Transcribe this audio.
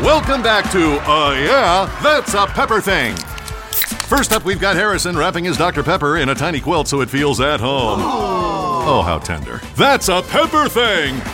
Welcome back to Yeah, That's a Pepper Thing. First up, we've got Harrison wrapping his Dr. Pepper in a tiny quilt so it feels at home. Oh, how tender. That's a Pepper Thing.